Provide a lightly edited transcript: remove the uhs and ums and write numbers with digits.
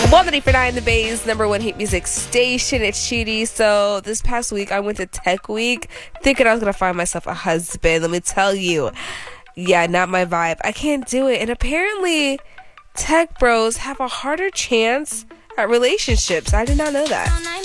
134.9 The Bay's number one hit music station. It's Chidi. So this past week I went to Tech Week thinking I was gonna find myself a husband. Let me tell you, yeah, not my vibe. I can't do it. And apparently tech bros have a harder chance at relationships. I did not know that.